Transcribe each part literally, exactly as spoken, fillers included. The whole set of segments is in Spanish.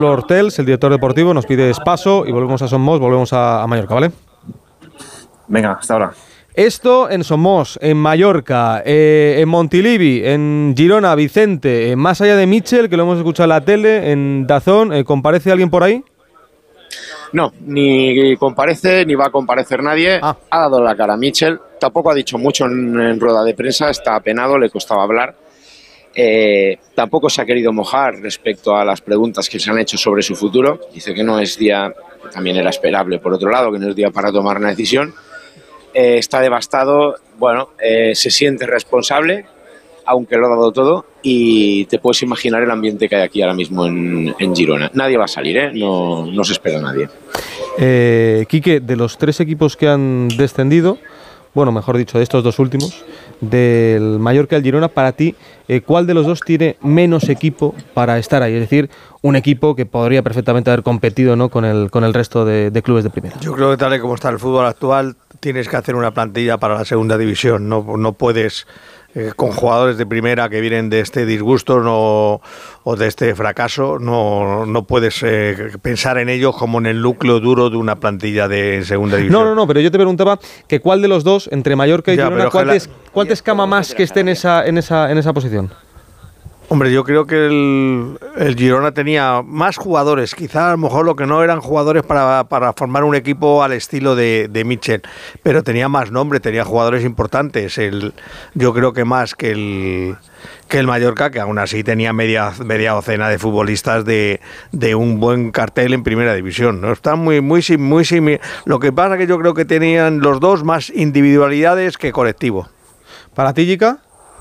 Hortels, el director deportivo, nos pide paso y volvemos a Somos, volvemos a, a Mallorca, ¿vale? Venga, hasta ahora. Esto en Somos, en Mallorca, eh, en Montilivi, en Girona, Vicente, eh, más allá de Mitchell, que lo hemos escuchado en la tele, en Dazón, eh, ¿comparece alguien por ahí? No, ni comparece, ni va a comparecer nadie. Ah. Ha dado la cara a Mitchell, tampoco ha dicho mucho en, en rueda de prensa, está apenado, le costaba hablar. Eh, tampoco se ha querido mojar respecto a las preguntas que se han hecho sobre su futuro. Dice que no es día, también era esperable por otro lado, que no es día para tomar una decisión. Eh, está devastado, bueno, eh, se siente responsable, aunque lo ha dado todo, y te puedes imaginar el ambiente que hay aquí ahora mismo en, en Girona. Nadie va a salir, ¿eh? No, no se espera a nadie. Eh, Quique, de los tres equipos que han descendido, bueno, mejor dicho, de estos dos últimos, del Mallorca y el Girona, para ti, eh, ¿cuál de los dos tiene menos equipo para estar ahí? Es decir, un equipo que podría perfectamente haber competido, ¿no?, con el, con el resto de, de clubes de primera. Yo creo que tal y como está el fútbol actual, tienes que hacer una plantilla para la segunda división. No, no puedes... Eh, con jugadores de primera que vienen de este disgusto no, o de este fracaso, no, no puedes eh, pensar en ellos como en el núcleo duro de una plantilla de segunda división. No, no, no, pero yo te preguntaba que cuál de los dos, entre Mallorca y ya, Girona, ¿cuál, la... te, ¿cuál te escama más que esté en esa, en esa, en esa posición? Hombre, yo creo que el, el Girona tenía más jugadores, quizá a lo mejor lo que no eran jugadores para, para formar un equipo al estilo de, de Mitchell, pero tenía más nombre, tenía jugadores importantes, el, yo creo que más que el, que el Mallorca, que aún así tenía media, media docena de futbolistas de, de un buen cartel en primera división, ¿no? Están muy, muy, muy, muy, lo que pasa es que yo creo que tenían los dos más individualidades que colectivo. ¿Para ti, Jica?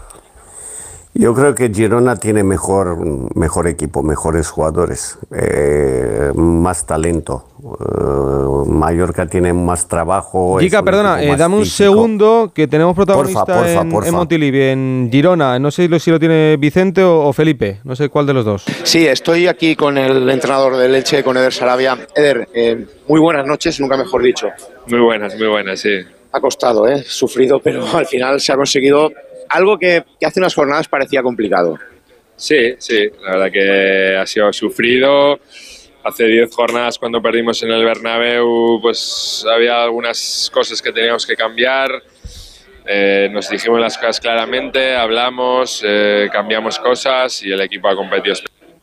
Yo creo que Girona tiene mejor, mejor equipo, mejores jugadores, eh, más talento. Eh, Mallorca tiene más trabajo. Jica, perdona, eh, dame un físico. segundo, que tenemos protagonista porfa, porfa, en, porfa. en Montilivi, en Girona. No sé si lo tiene Vicente o, o Felipe, no sé cuál de los dos. Sí, estoy aquí con el entrenador del Elche, con Eder Sarabia. Eder, eh, muy buenas noches, nunca mejor dicho. Muy buenas, muy buenas, sí. Ha costado, ¿eh? Sufrido, pero al final se ha conseguido algo que, que hace unas jornadas parecía complicado. Sí, sí, la verdad que ha sido sufrido. Hace diez jornadas, cuando perdimos en el Bernabéu, pues había algunas cosas que teníamos que cambiar. Eh, nos dijimos las cosas claramente, hablamos, eh, cambiamos cosas y el equipo ha competido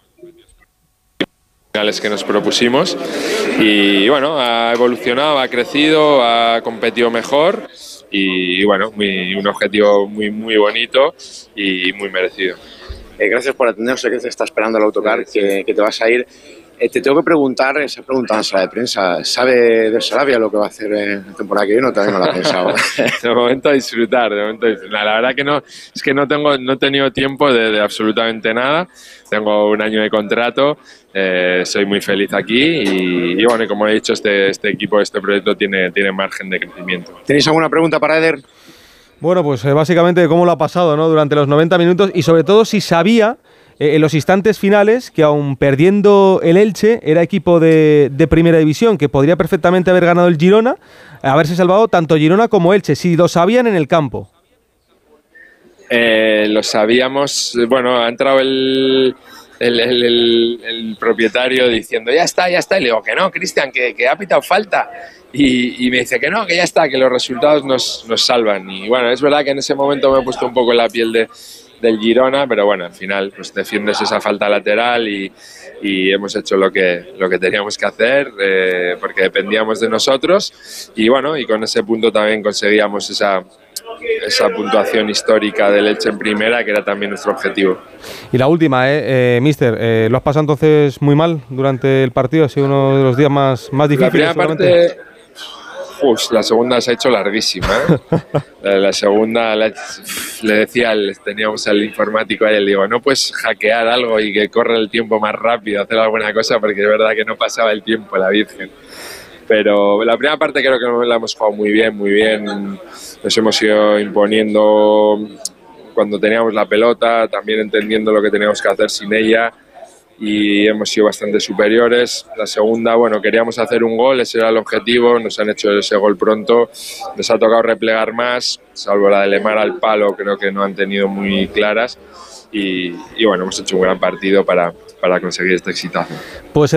finales que nos propusimos. Y bueno, ha evolucionado, ha crecido, ha competido mejor. Y bueno, muy, un objetivo muy muy bonito y muy merecido. Eh, gracias por atendernos, sé que te está esperando el autocar, sí, que, que te vas a ir. Eh, te tengo que preguntar, esa pregunta en la sala de prensa, ¿sabe de Sarabia lo que va a hacer en la temporada que viene o todavía no lo ha pensado? De momento a disfrutar, de momento a disfrutar. La verdad que no, es que no tengo, no he tenido tiempo de, de absolutamente nada. Tengo un año de contrato, eh, soy muy feliz aquí y, y bueno, y como he dicho, este, este equipo, este proyecto tiene, tiene margen de crecimiento. ¿Tenéis alguna pregunta para Eder? Bueno, pues eh, básicamente cómo lo ha pasado, ¿no?, durante los noventa minutos y sobre todo si sabía eh, en los instantes finales que aun perdiendo el Elche era equipo de, de primera división, que podría perfectamente haber ganado el Girona, haberse salvado tanto Girona como Elche, si lo sabían en el campo. Eh, lo sabíamos, bueno, ha entrado el, el, el, el, el propietario diciendo ya está, ya está, y le digo que no, Cristian, que, que ha pitado falta. Y, y me dice que no, que ya está, que los resultados nos, nos salvan. Y bueno, es verdad que en ese momento me he puesto un poco en la piel de, del Girona, pero bueno, al final pues defiendes esa falta lateral y, y hemos hecho lo que, lo que teníamos que hacer eh, porque dependíamos de nosotros y bueno, y con ese punto también conseguíamos esa, esa puntuación histórica del Elche en primera, que era también nuestro objetivo. Y la última, eh, eh, Mister, eh, ¿lo has pasado entonces muy mal durante el partido? ¿Ha sido uno de los días más, más difíciles? La primera parte... Uf, la segunda se ha hecho larguísima, ¿eh? La, la segunda la, le decía, al, teníamos al informático ahí, le digo, no puedes hackear algo y que corre el tiempo más rápido, hacer alguna cosa, porque es verdad que no pasaba el tiempo, la Virgen. Pero la primera parte creo que la hemos jugado muy bien, muy bien. Nos hemos ido imponiendo cuando teníamos la pelota, también entendiendo lo que teníamos que hacer sin ella. Y hemos sido bastante superiores. La segunda, bueno, queríamos hacer un gol, ese era el objetivo, nos han hecho ese gol pronto, nos ha tocado replegar más, salvo la de Lemar al palo, creo que no han tenido muy claras y, y bueno, hemos hecho un gran partido para, para conseguir este exitazo. Pues